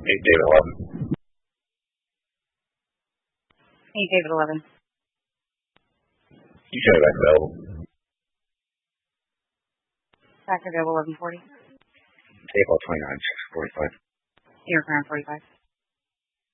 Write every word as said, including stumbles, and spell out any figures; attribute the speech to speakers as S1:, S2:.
S1: Eight David eleven.
S2: Eight David eleven.
S1: You should have back available.
S2: Back available eleven forty.
S1: April twenty-nine, six forty-five.
S2: Air ground forty-five.